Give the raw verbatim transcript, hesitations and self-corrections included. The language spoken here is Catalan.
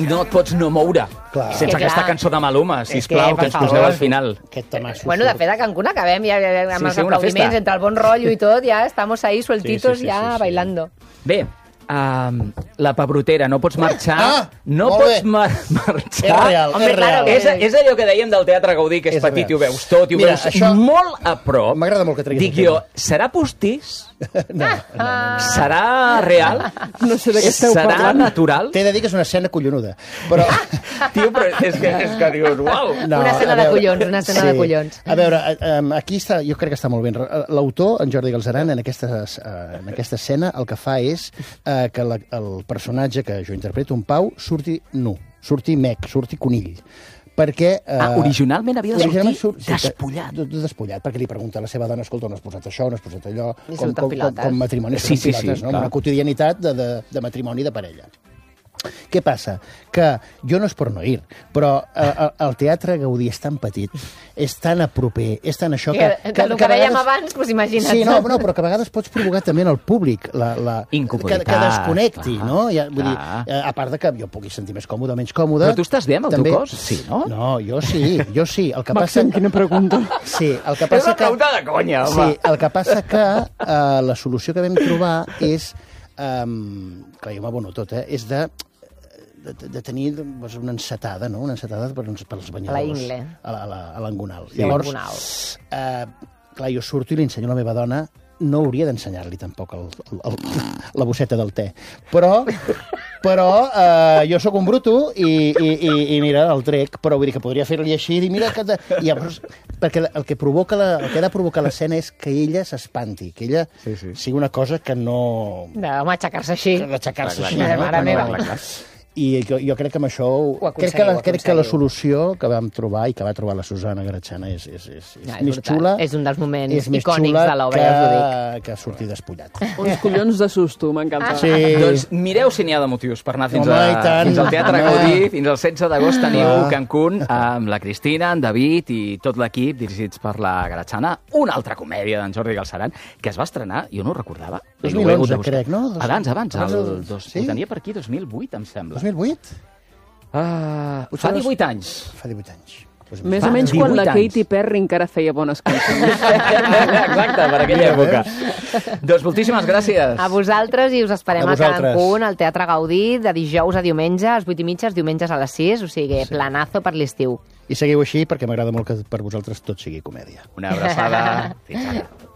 no et pots no moure. Clar. Sense Que aquesta clar. cançó de Maluma, És sisplau, que, que ens per poseu favor. al final. Aquest tamasso. Bueno, de fet, a Cancún acabem ja, ja, ja amb Sí, els sí, una aplaudiments, festa. entre el bon rotllo i tot, ja estamos ahí sueltitos, Sí, sí, sí, ja sí, sí. bailando. Bé, um, la pebrotera, no pots marxar... Ah, no molt pots bé. mar És marxar... real, Home, és real. claro, És, és allò que dèiem del Teatre Gaudí, que és, És petit real. i ho veus tot, i ho Mira, veus això- molt a prop. M'agrada molt que treguis Dic el jo, tema. serà postís? No, no, no. Serà real? No sé de què esteu Serà parlant. natural? T'he de dir que és una escena collonuda. Però... Tio, però és que, és que dius, uau! Una escena a de veure, collons, una escena de collons. A veure, eh, em, aquí està, jo crec que està molt ben. L'autor, en Jordi Galceran, en aquesta, eh, en aquesta escena, el que fa és eh, que la, el personatge que jo interpreto, un Pau, surti nu, surti mec, surti conill. Perquè... Eh, Ah, originalment havia de originalment sortir surt- sí, despullat. de- de- Despullat, perquè li pregunta a la seva dona, escolta, on has posat això, on has posat allò... I Com, surt en com, com, pilotes. com matrimoni, Sí, surt en sí, sí, pilotes, no? clar. Una quotidianitat de, de, de matrimoni de parella. Què passa? Que jo no és per no ir, però eh, el Teatre Gaudí és tan petit, és tan a proper, és tan això que... Que, que, el que a dèiem vegades- abans, doncs imagina't. Sí, no, no, però que a vegades pots provocar també en el públic la, la, Incomoditat, que, que desconnecti, clar, no? Ja, vull dir, clar. eh, a part de que jo pugui sentir més còmode o menys còmode... Però tu estàs bé amb el teu cos? Sí, no? No, jo sí, jo sí. El que passa... Màxim, quina pregunta. Sí, el que És passa una que... pregunta de conya, home. Sí, el que passa que uh, la solució que vam trobar és... Um, clar, jo m'abono tot, eh? És de, de, de tenir doncs, una encetada, no? Una encetada per, per als banyadors. A la ingle. A la- a la- a l'engonal. Sí, Llavors, l'engonal. uh, clar, jo surto i li ensenyo a la meva dona, no hauria d'ensenyar-li tampoc el, el, el, la bosseta del te. Però, però uh, jo sóc un bruto i, i, i, i mira, el trec, però vull dir que podria fer-li així i dir, mira, que... De... I llavors, perquè el que, provoca la, el que ha de provocar l'escena és que ella s'espanti, que ella Sí, sí. sigui una cosa que no... De, home, aixecar-se així. d'aixecar-se Clar, així. clar, no? mare Que no- meva. clar, clar. I jo, jo crec que amb això... Ho crec que, la, aconseguiu, ho crec que la aconseguiu. solució que vam trobar i que va trobar la Susana Garatxana és, és, és, és Ja, és més brutal. xula... És un dels moments és més icònics xula de l'obra, que, ja us ho dic. que sortir despullat. Uns collons de susto, m'encanta. Sí. Doncs mireu si n'hi ha de motius per anar fins, Home, a, i tant. fins al Teatre Home. Gaudí. Fins al setze d'agost teniu Clar. Cancún amb la Cristina, en David i tot l'equip dirigits per la Garatxana. Una altra comèdia d'en Jordi Galceran que es va estrenar, jo no ho recordava. dos mil onze, crec, no? Dos- Abans, abans. abans El, del- dos, sí? Ho tenia per aquí, dos mil vuit, em sembla. dos mil vuit? Ah, Potser fa dos- divuit anys. Fa divuit anys. Pues Més Fa o menys quan la divuit anys. Katy Perry encara feia bones cançons. Exacte, per aquella època. Doncs moltíssimes gràcies. A vosaltres i us esperem A a, vosaltres. Cancún, al Teatre Gaudí, de dijous a diumenge, a les vuit i mitja, els diumenges a les sis, o sigui, sí. Planazo per l'estiu. I seguiu així perquè m'agrada molt que per vosaltres tot sigui comèdia. Una abraçada. Fins ara.